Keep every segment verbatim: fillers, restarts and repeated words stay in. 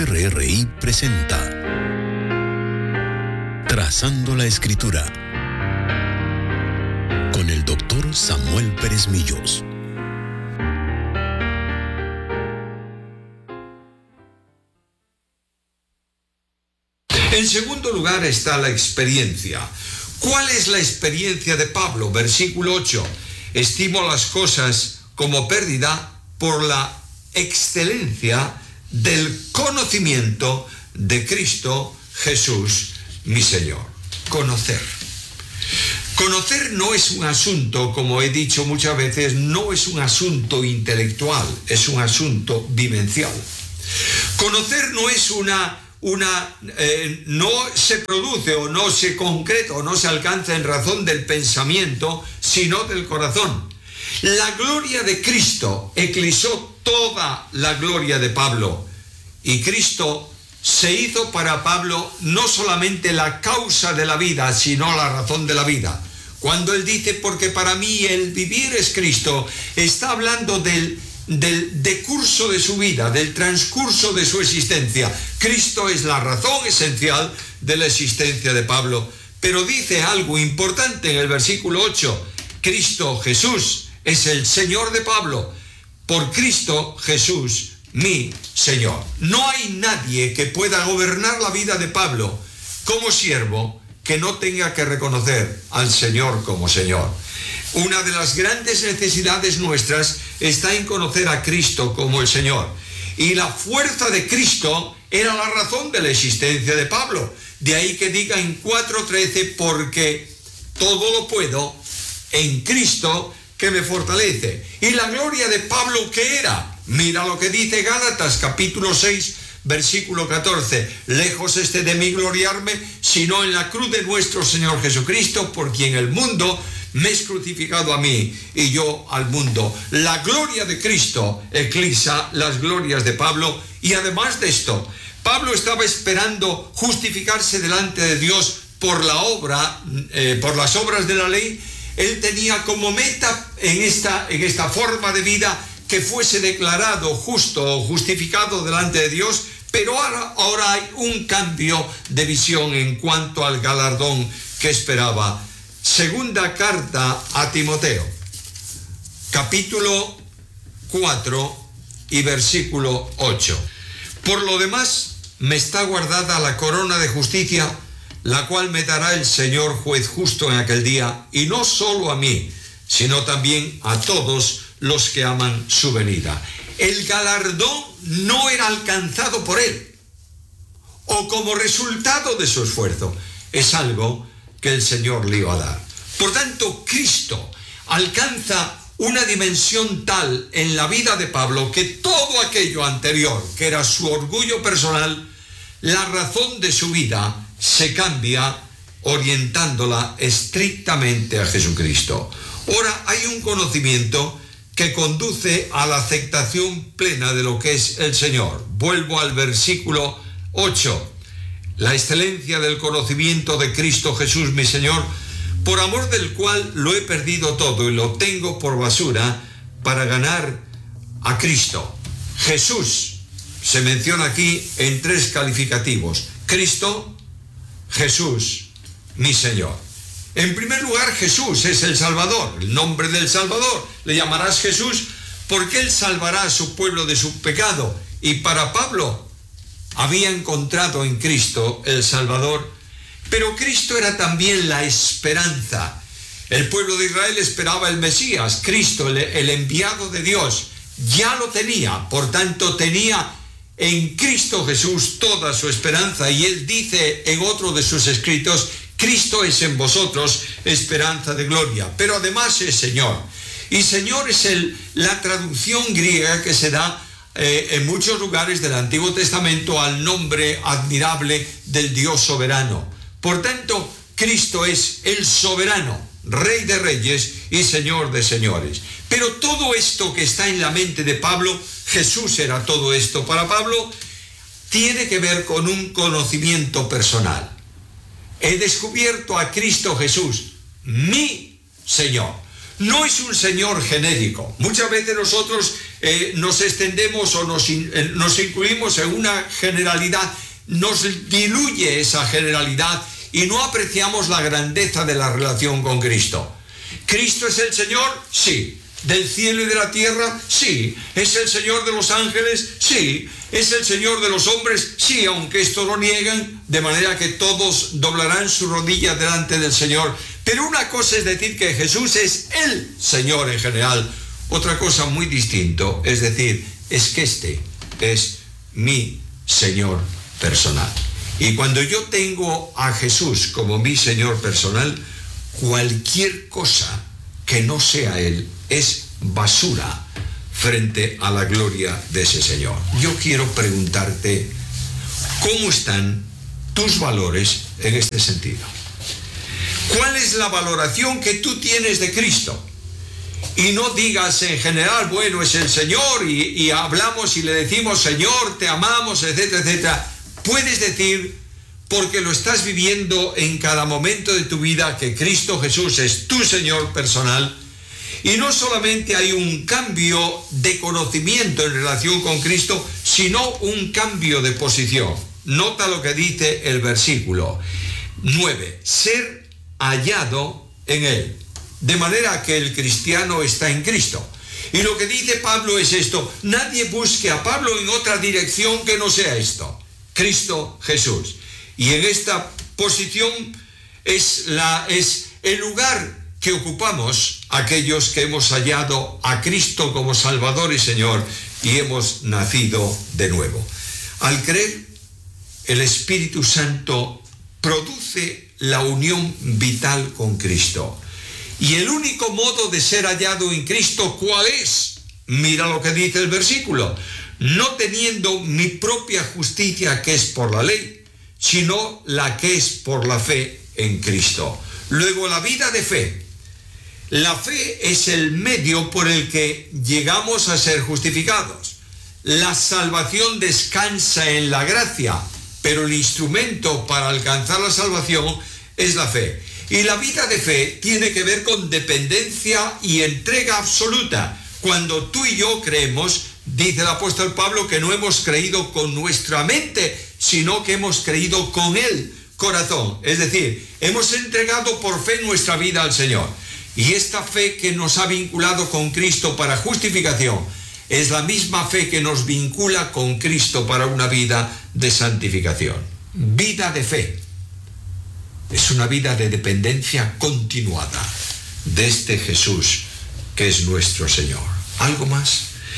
R R I presenta Trazando la Escritura con el doctor Samuel Pérez Millos. En segundo lugar está la experiencia. ¿Cuál es la experiencia de Pablo? Versículo ocho. Estimo las cosas como pérdida por la excelencia del conocimiento de Cristo Jesús, mi Señor. Conocer. Conocer no es un asunto, como he dicho muchas veces, no es un asunto intelectual, es un asunto vivencial. Conocer no es una, una eh, no se produce o no se concreta o no se alcanza en razón del pensamiento, sino del corazón. La gloria de Cristo eclipsó toda la gloria de Pablo, y Cristo se hizo para Pablo no solamente la causa de la vida, sino la razón de la vida. Cuando él dice, porque para mí el vivir es Cristo, está hablando del, del decurso de su vida, del transcurso de su existencia. Cristo es la razón esencial de la existencia de Pablo. Pero dice algo importante en el versículo ocho, Cristo Jesús es el Señor de Pablo. Por Cristo Jesús, mi Señor. No hay nadie que pueda gobernar la vida de Pablo como siervo que no tenga que reconocer al Señor como Señor. Una de las grandes necesidades nuestras está en conocer a Cristo como el Señor. Y la fuerza de Cristo era la razón de la existencia de Pablo. De ahí que diga en cuatro trece, porque todo lo puedo en Cristo que me fortalece. ¿Y la gloria de Pablo qué era? Mira lo que dice Gálatas capítulo seis, versículo catorce. Lejos esté de mí gloriarme, sino en la cruz de nuestro Señor Jesucristo, por quien el mundo me es crucificado a mí y yo al mundo. La gloria de Cristo eclipsa las glorias de Pablo, y además de esto, Pablo estaba esperando justificarse delante de Dios por la obra, eh, por las obras de la ley. Él tenía como meta en esta, en esta forma de vida que fuese declarado justo o justificado delante de Dios, pero ahora, ahora hay un cambio de visión en cuanto al galardón que esperaba. Segunda carta a Timoteo, capítulo cuatro y versículo ocho. Por lo demás, me está guardada la corona de justicia, la cual me dará el Señor juez justo en aquel día, y no solo a mí, sino también a todos los que aman su venida. El galardón no era alcanzado por él o como resultado de su esfuerzo, es algo que el Señor le iba a dar. Por tanto, Cristo alcanza una dimensión tal en la vida de Pablo que todo aquello anterior, que era su orgullo personal, la razón de su vida, se cambia orientándola estrictamente a Jesucristo. Ahora hay un conocimiento que conduce a la aceptación plena de lo que es el Señor. Vuelvo al versículo ocho. La excelencia del conocimiento de Cristo Jesús, mi Señor, por amor del cual lo he perdido todo y lo tengo por basura para ganar a Cristo. Jesús se menciona aquí en tres calificativos. Cristo, Jesús, mi Señor. En primer lugar, Jesús es el Salvador, el nombre del Salvador. Le llamarás Jesús porque Él salvará a su pueblo de su pecado. Y para Pablo había encontrado en Cristo el Salvador, pero Cristo era también la esperanza. El pueblo de Israel esperaba el Mesías, Cristo, el, el enviado de Dios. Ya lo tenía, por tanto tenía en Cristo Jesús toda su esperanza. Y Él dice en otro de sus escritos, Cristo es en vosotros esperanza de gloria, pero además es Señor. Y Señor es el, la traducción griega que se da eh, en muchos lugares del Antiguo Testamento al nombre admirable del Dios soberano. Por tanto, Cristo es el soberano, Rey de reyes y Señor de señores. Pero todo esto que está en la mente de Pablo, Jesús era todo esto para Pablo, tiene que ver con un conocimiento personal. He descubierto a Cristo Jesús, mi Señor. no es un Señor genérico. Muchas veces nosotros eh, nos extendemos o nos, in, eh, nos incluimos en una generalidad, nos diluye esa generalidad y no apreciamos la grandeza de la relación con Cristo. ¿Cristo es el Señor? Sí. ¿Del cielo y de la tierra? Sí. ¿Es el Señor de los ángeles? Sí. ¿Es el Señor de los hombres? Sí, aunque esto lo niegan, de manera que todos doblarán su rodilla delante del Señor. Pero una cosa es decir que Jesús es el Señor en general. Otra cosa muy distinto es decir, es que este es mi Señor personal. Y cuando yo tengo a Jesús como mi Señor personal, cualquier cosa que no sea Él es basura frente a la gloria de ese Señor. Yo quiero preguntarte, ¿cómo están tus valores en este sentido? ¿Cuál es la valoración que tú tienes de Cristo? Y no digas en general, bueno, es el Señor, y, y hablamos y le decimos, Señor, te amamos, etcétera, etcétera. Puedes decir, porque lo estás viviendo en cada momento de tu vida, que Cristo Jesús es tu Señor personal. Y no solamente hay un cambio de conocimiento en relación con Cristo, sino un cambio de posición. Nota lo que dice el versículo nueve. Ser hallado en Él. De manera que el cristiano está en Cristo. Y lo que dice Pablo es esto. Nadie busque a Pablo en otra dirección que no sea esto. Cristo Jesús. Y en esta posición es, la, es el lugar que ocupamos aquellos que hemos hallado a Cristo como Salvador y Señor y hemos nacido de nuevo. Al creer, el Espíritu Santo produce la unión vital con Cristo. Y el único modo de ser hallado en Cristo, ¿cuál es? Mira lo que dice el versículo. No teniendo mi propia justicia que es por la ley, sino la que es por la fe en Cristo. Luego, la vida de fe. La fe es el medio por el que llegamos a ser justificados. La salvación descansa en la gracia, pero el instrumento para alcanzar la salvación es la fe. Y la vida de fe tiene que ver con dependencia y entrega absoluta. Cuando tú y yo creemos, dice el apóstol Pablo, que no hemos creído con nuestra mente, sino que hemos creído con el corazón. Es decir, hemos entregado por fe nuestra vida al Señor. Y esta fe que nos ha vinculado con Cristo para justificación es la misma fe que nos vincula con Cristo para una vida de santificación. Vida de fe. Es una vida de dependencia continuada de este Jesús que es nuestro Señor. ¿Algo más?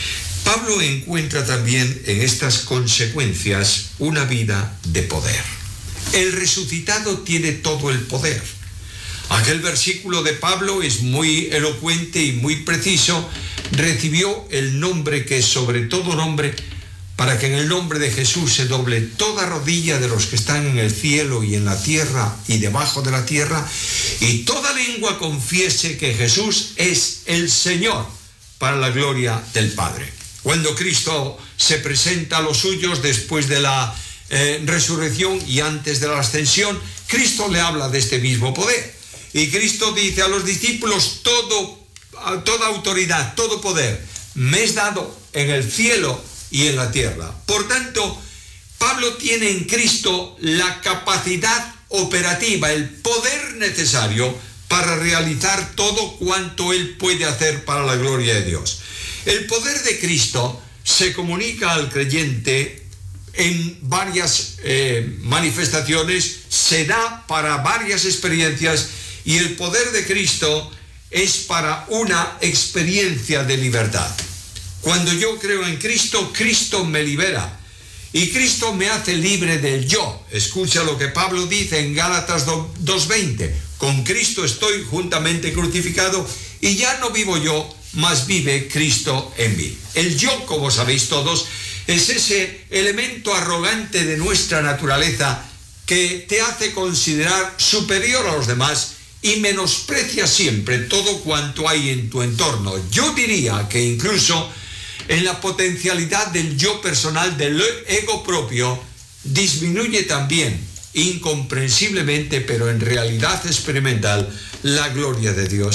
Pablo encuentra también en estas consecuencias una vida de poder. El resucitado tiene todo el poder. Aquel versículo de Pablo es muy elocuente y muy preciso. Recibió el nombre que es sobre todo nombre, para que en el nombre de Jesús se doble toda rodilla de los que están en el cielo y en la tierra y debajo de la tierra, y toda lengua confiese que Jesús es el Señor, para la gloria del Padre. Cuando Cristo se presenta a los suyos después de la eh, resurrección y antes de la ascensión, Cristo le habla de este mismo poder. Y Cristo dice a los discípulos, todo, toda autoridad, todo poder me es dado en el cielo y en la tierra. Por tanto, Pablo tiene en Cristo la capacidad operativa, el poder necesario para realizar todo cuanto él puede hacer para la gloria de Dios. El poder de Cristo se comunica al creyente en varias eh, manifestaciones, se da para varias experiencias, y el poder de Cristo es para una experiencia de libertad. Cuando yo creo en Cristo, Cristo me libera y Cristo me hace libre del yo. Escucha lo que Pablo dice en Gálatas dos veinte. Con Cristo estoy juntamente crucificado y ya no vivo yo, mas vive Cristo en mí. El yo, como sabéis todos, es ese elemento arrogante de nuestra naturaleza que te hace considerar superior a los demás y menosprecia siempre todo cuanto hay en tu entorno. Yo diría que incluso en la potencialidad del yo personal, del ego propio, disminuye también, incomprensiblemente, pero en realidad experimental, la gloria de Dios.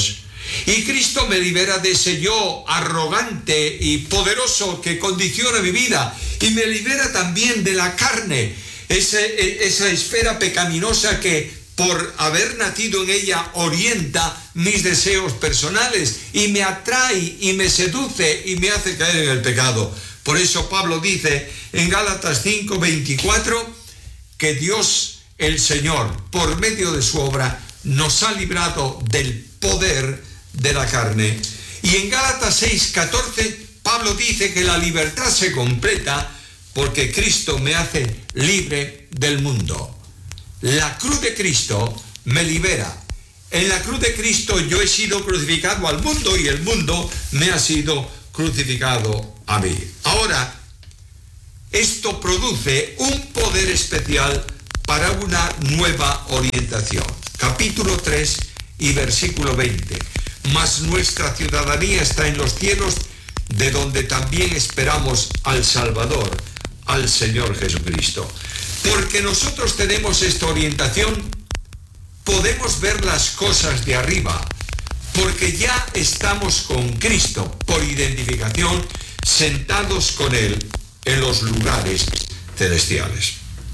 Y Cristo me libera de ese yo arrogante y poderoso que condiciona mi vida. Y me libera también de la carne, ese, esa esfera pecaminosa que por haber nacido en ella orienta mis deseos personales y me atrae y me seduce y me hace caer en el pecado. Por eso Pablo dice en Gálatas cinco veinticuatro que Dios el Señor, por medio de su obra, nos ha librado del poder de la carne. Y en Gálatas seis catorce Pablo dice que la libertad se completa porque Cristo me hace libre del mundo. La cruz de Cristo me libera. En la cruz de Cristo yo he sido crucificado al mundo y el mundo me ha sido crucificado a mí. Ahora, esto produce un poder especial para una nueva orientación. Capítulo tres y versículo veinte. Mas nuestra ciudadanía está en los cielos, de donde también esperamos al Salvador, al Señor Jesucristo. Porque nosotros tenemos esta orientación, podemos ver las cosas de arriba, porque ya estamos con Cristo, por identificación, sentados con Él en los lugares celestiales.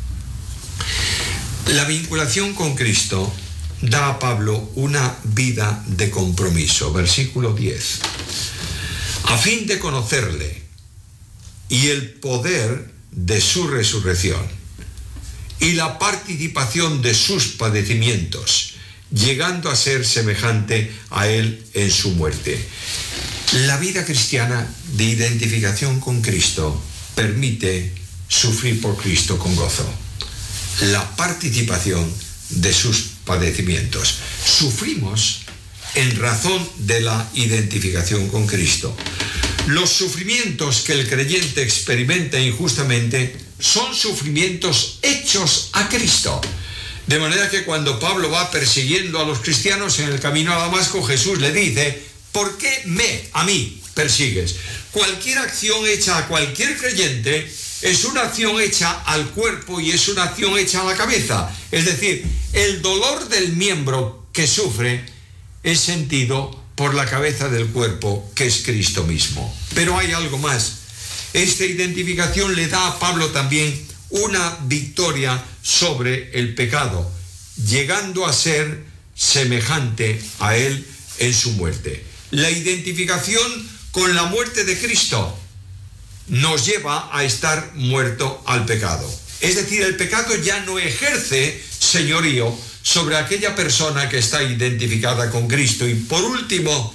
La vinculación con Cristo da a Pablo una vida de compromiso. Versículo diez. A fin de conocerle y el poder de su resurrección y la participación de sus padecimientos, llegando a ser semejante a él en su muerte. La vida cristiana de identificación con Cristo permite sufrir por Cristo con gozo. La participación de sus padecimientos. Sufrimos en razón de la identificación con Cristo. Los sufrimientos que el creyente experimenta injustamente son sufrimientos hechos a Cristo. De manera que cuando Pablo va persiguiendo a los cristianos en el camino a Damasco, Jesús le dice: ¿por qué me, a mí, persigues? Cualquier acción hecha a cualquier creyente es una acción hecha al cuerpo y es una acción hecha a la cabeza. Es decir, el dolor del miembro que sufre es sentido por la cabeza del cuerpo, que es Cristo mismo. Pero hay algo más. Esta identificación le da a Pablo también una victoria sobre el pecado, llegando a ser semejante a él en su muerte. La identificación con la muerte de Cristo nos lleva a estar muerto al pecado. Es decir, el pecado ya no ejerce señorío sobre aquella persona que está identificada con Cristo. Y por último,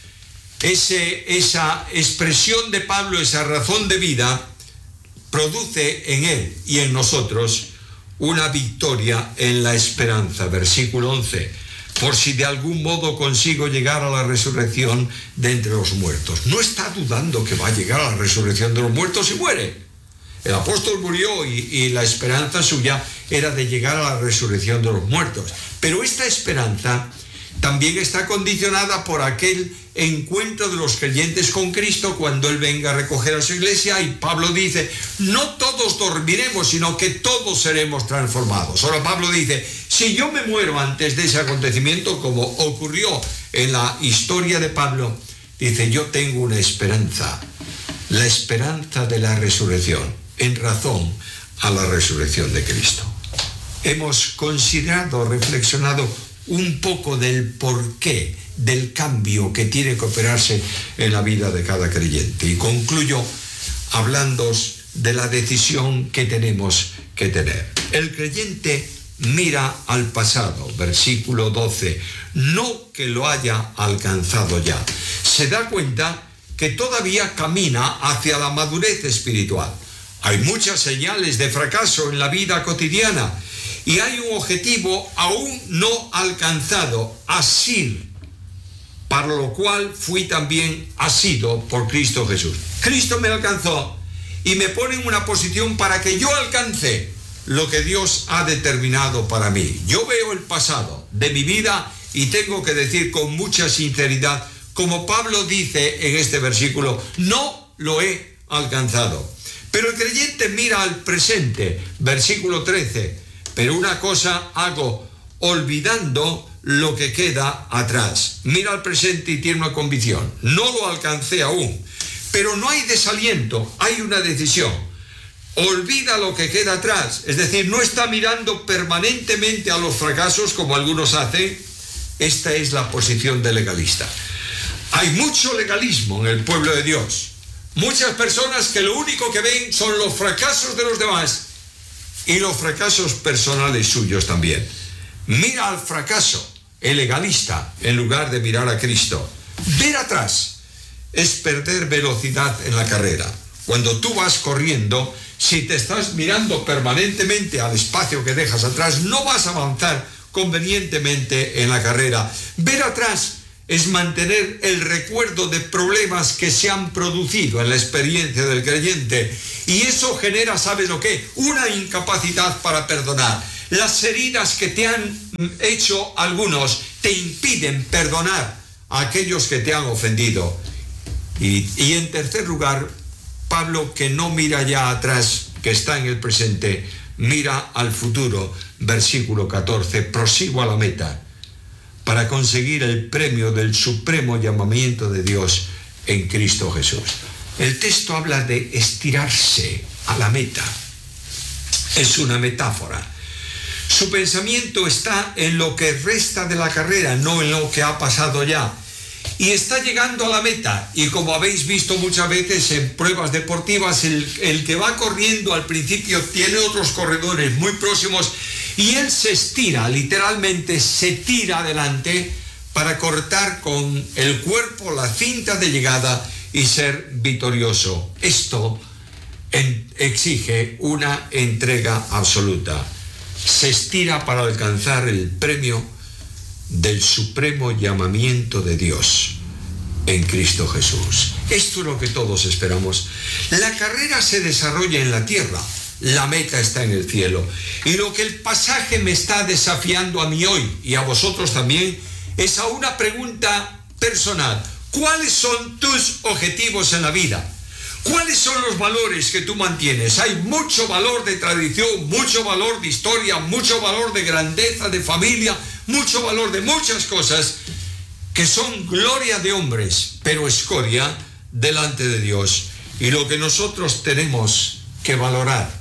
ese, esa expresión de Pablo, esa razón de vida, produce en él y en nosotros una victoria en la esperanza. Versículo once. Por si de algún modo consigo llegar a la resurrección de entre los muertos. No está dudando que va a llegar a la resurrección de los muertos y muere. El apóstol murió y, y la esperanza suya era de llegar a la resurrección de los muertos. Pero esta esperanza también está condicionada por aquel encuentro de los creyentes con Cristo cuando Él venga a recoger a su iglesia. Y Pablo dice: no todos dormiremos, sino que todos seremos transformados. Ahora Pablo dice: si yo me muero antes de ese acontecimiento, como ocurrió en la historia de Pablo, dice, yo tengo una esperanza, la esperanza de la resurrección, en razón a la resurrección de Cristo. Hemos considerado, reflexionado un poco del porqué del cambio que tiene que operarse en la vida de cada creyente. Y concluyo hablando de la decisión que tenemos que tener. El creyente mira al pasado, versículo doce, no que lo haya alcanzado ya. Se da cuenta que todavía camina hacia la madurez espiritual. Hay muchas señales de fracaso en la vida cotidiana y hay un objetivo aún no alcanzado, asir, para lo cual fui también asido por Cristo Jesús. Cristo me alcanzó y me pone en una posición para que yo alcance lo que Dios ha determinado para mí. Yo veo el pasado de mi vida y tengo que decir con mucha sinceridad, como Pablo dice en este versículo, no lo he alcanzado. Pero el creyente mira al presente, versículo trece, pero una cosa hago, olvidando lo que queda atrás. Mira al presente y tiene una convicción. No lo alcancé aún, pero no hay desaliento, hay una decisión. Olvida lo que queda atrás, es decir, no está mirando permanentemente a los fracasos como algunos hacen. Esta es la posición del legalista. Hay mucho legalismo en el pueblo de Dios. Muchas personas que lo único que ven son los fracasos de los demás y los fracasos personales suyos también. Mira al fracaso, el legalista, en lugar de mirar a Cristo. Ver atrás es perder velocidad en la carrera. Cuando tú vas corriendo, si te estás mirando permanentemente al espacio que dejas atrás, no vas a avanzar convenientemente en la carrera. Ver atrás es mantener el recuerdo de problemas que se han producido en la experiencia del creyente. Y eso genera, ¿sabes lo qué? Una incapacidad para perdonar. Las heridas que te han hecho algunos te impiden perdonar a aquellos que te han ofendido. Y, y en tercer lugar, Pablo, que no mira ya atrás, que está en el presente, mira al futuro. Versículo catorce, prosigo a la meta para conseguir el premio del supremo llamamiento de Dios en Cristo Jesús. El texto habla de estirarse a la meta. Es una metáfora. Su pensamiento está en lo que resta de la carrera, no en lo que ha pasado ya. Y está llegando a la meta. Y como habéis visto muchas veces en pruebas deportivas, el, el que va corriendo al principio tiene otros corredores muy próximos y él se estira, literalmente se tira adelante para cortar con el cuerpo la cinta de llegada y ser victorioso. Esto en, exige una entrega absoluta. Se estira para alcanzar el premio del supremo llamamiento de Dios en Cristo Jesús. Esto es lo que todos esperamos. La carrera se desarrolla en la tierra, la meta está en el cielo. Y lo que el pasaje me está desafiando a mí hoy y a vosotros también es a una pregunta personal. ¿Cuáles son tus objetivos en la vida? ¿Cuáles son los valores que tú mantienes? Hay mucho valor de tradición, mucho valor de historia, mucho valor de grandeza, de familia, mucho valor de muchas cosas que son gloria de hombres, pero escoria delante de Dios. Y lo que nosotros tenemos que valorar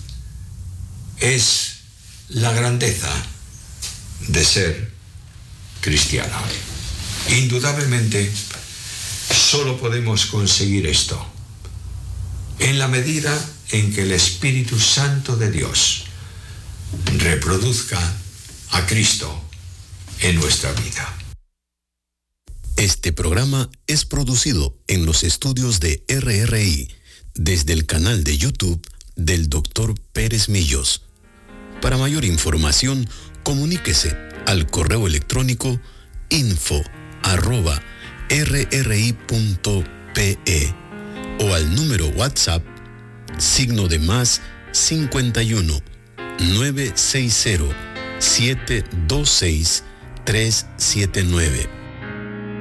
es la grandeza de ser cristiano. Indudablemente, solo podemos conseguir esto en la medida en que el Espíritu Santo de Dios reproduzca a Cristo en nuestra vida. Este programa es producido en los estudios de R R I desde el canal de YouTube del doctor Pérez Millos. Para mayor información, comuníquese al correo electrónico info arroba rri punto pe o al número WhatsApp signo de más cincuenta y uno, novecientos sesenta, setecientos veintiséis, trescientos setenta y nueve.